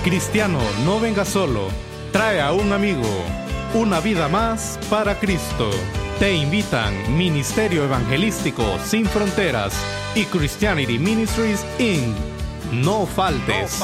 Cristiano, no venga solo. Trae a un amigo. Una vida más para Cristo. Te invitan Ministerio Evangelístico Sin Fronteras y Christianity Ministries Inc. No faltes.